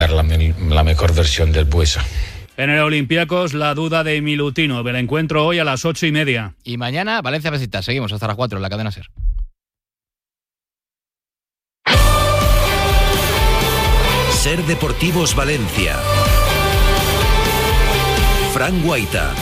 la mejor versión del Buesa. En el Olympiacos, la duda de Milutinov. El encuentro hoy a las 8:30. Y mañana, Valencia-Besiktas. Seguimos hasta las 4 en la cadena SER. SER Deportivos Valencia. Fran Guaita.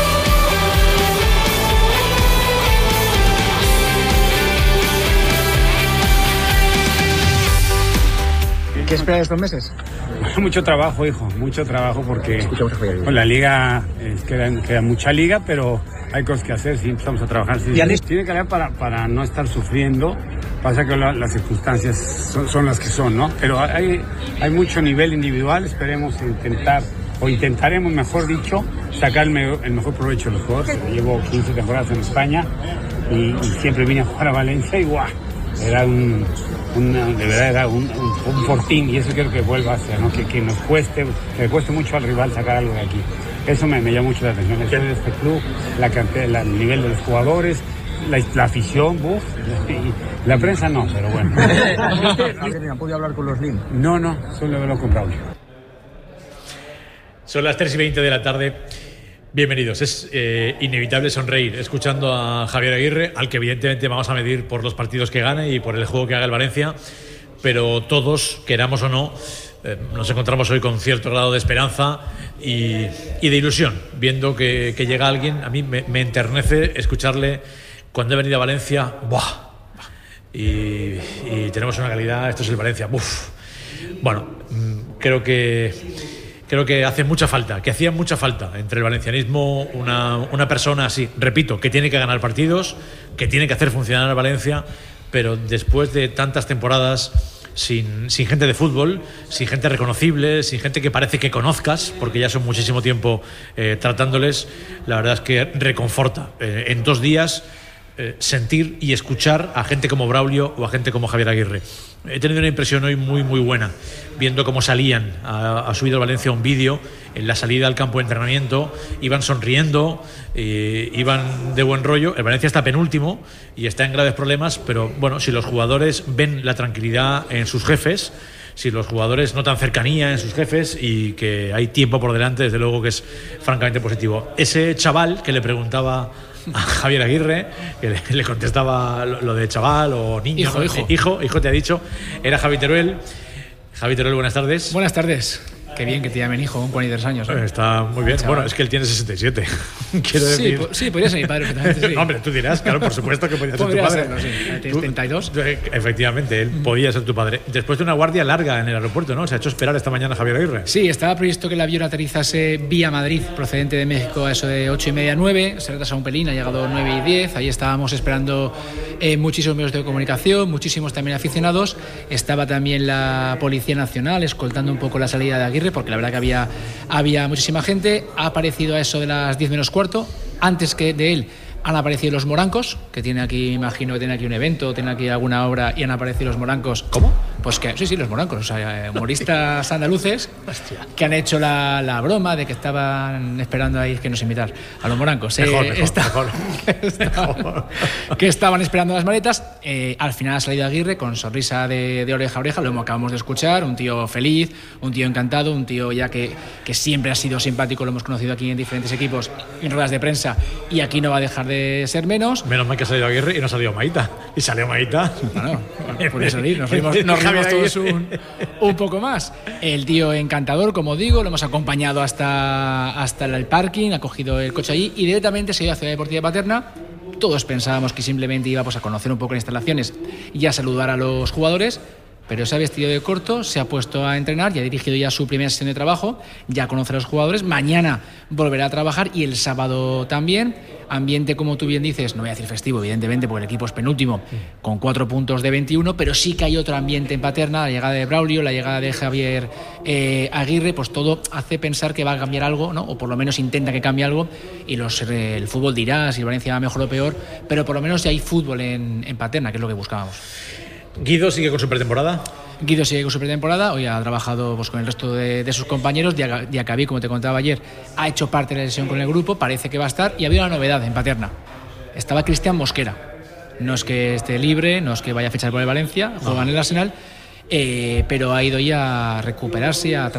¿Qué esperas de estos meses? Mucho trabajo, hijo, mucho trabajo porque con la liga queda mucha liga, pero hay cosas que hacer, sí, empezamos a trabajar. Sí, tiene que haber para no estar sufriendo. Pasa que las circunstancias son las que son, ¿no? Pero hay mucho nivel individual, intentaremos, mejor dicho, sacar el mejor provecho de los jugadores. Llevo 15 temporadas en España y siempre vine a jugar a Valencia y ¡guau! Era de verdad era un fortín, y eso quiero que vuelva a ser, ¿no? Que nos cueste, que le cueste mucho al rival sacar algo de aquí. Eso me llama mucho la atención, el de este club, el nivel de los jugadores, la afición, y la prensa no, pero bueno. ¿Han podido hablar con los LIM? No, solo lo he comprado. Son las 3:20 de la tarde. Bienvenidos. Es inevitable sonreír escuchando a Javier Aguirre, al que evidentemente vamos a medir por los partidos que gane y por el juego que haga el Valencia, pero todos, queramos o no, nos encontramos hoy con cierto grado de esperanza y de ilusión, viendo que llega alguien. A mí me enternece escucharle cuando he venido a Valencia. ¡Buah! Y tenemos una calidad, esto es el Valencia. ¡Buf! Bueno, creo que hace mucha falta, que hacía mucha falta entre el valencianismo una persona así, repito, que tiene que ganar partidos, que tiene que hacer funcionar a Valencia, pero después de tantas temporadas sin gente de fútbol, sin gente reconocible, sin gente que parece que conozcas, porque ya son muchísimo tiempo tratándoles, la verdad es que reconforta. En 2 días sentir y escuchar a gente como Braulio o a gente como Javier Aguirre. He tenido una impresión hoy muy muy buena, viendo cómo salían. Ha subido Valencia un vídeo en la salida al campo de entrenamiento, iban sonriendo, iban de buen rollo. El Valencia está penúltimo y está en graves problemas, pero bueno, si los jugadores ven la tranquilidad en sus jefes, si los jugadores notan cercanía en sus jefes y que hay tiempo por delante, desde luego que es francamente positivo. Ese chaval que le preguntaba a Javier Aguirre, que le contestaba lo de chaval o niño, hijo te ha dicho, era Javi Teruel. Javi Teruel, buenas tardes. Buenas tardes. Qué bien que te llamen hijo con 43 años. Está muy bien. Chaval. Bueno, es que él tiene 67. Quiero decir. Sí, podría ser mi padre. Sí. No, hombre, tú dirás, claro, por supuesto que podría ser tu padre. Serlo, sí. Tienes 32. Efectivamente, él podía ser tu padre. Después de una guardia larga en el aeropuerto, ¿no? Se ha hecho esperar esta mañana Javier Aguirre. Sí, estaba previsto que el avión aterrizase vía Madrid, procedente de México, a eso de 8:30, 9. Se retrasa un pelín, ha llegado 9:10. Ahí estábamos esperando muchísimos medios de comunicación, muchísimos también aficionados. Estaba también la Policía Nacional escoltando un poco la salida de Aguirre, porque la verdad que había muchísima gente. Ha aparecido a eso de las 10 menos cuarto. Antes que de él han aparecido los morancos, que tiene aquí, imagino que tiene aquí un evento, tiene aquí alguna obra, y han aparecido los morancos. ¿Cómo? Pues que sí, los morancos, o sea, humoristas andaluces que han hecho la broma de que estaban esperando ahí que nos invitar a los morancos. Mejor. Que estaban esperando las maletas. Al final ha salido Aguirre con sonrisa de oreja a oreja, lo acabamos de escuchar, un tío feliz, un tío encantado, un tío ya que siempre ha sido simpático, lo hemos conocido aquí en diferentes equipos, en ruedas de prensa, y aquí no va a dejar de ser menos. Menos mal que ha salido Aguirre y no ha salido Maíta. Y salió Maíta. Bueno, puede salir, nos rimos todos un poco más. El tío encantador, como digo, lo hemos acompañado hasta el parking, ha cogido el coche allí y directamente se ha ido a Ciudad Deportiva Paterna. Todos pensábamos que simplemente iba a conocer un poco las instalaciones y a saludar a los jugadores, pero se ha vestido de corto, se ha puesto a entrenar y ha dirigido ya su primera sesión de trabajo, ya conoce a los jugadores, mañana volverá a trabajar y el sábado también. Ambiente, como tú bien dices, no voy a decir festivo, evidentemente, porque el equipo es penúltimo, con 4 puntos de 21, pero sí que hay otro ambiente en Paterna, la llegada de Braulio, la llegada de Javier Aguirre, pues todo hace pensar que va a cambiar algo, ¿no? O por lo menos intenta que cambie algo, y el fútbol dirá si el Valencia va mejor o peor, pero por lo menos ya hay fútbol en Paterna, que es lo que buscábamos. ¿Guido sigue con su pretemporada? Guido sigue con su pretemporada, hoy ha trabajado pues con el resto de sus compañeros. Diacabí, como te contaba ayer, ha hecho parte de la sesión con el grupo, parece que va a estar, y había una novedad en Paterna. Estaba Cristian Mosquera, no es que esté libre, no es que vaya a fichar por el Valencia, juega en el Arsenal, pero ha ido ya a recuperarse, a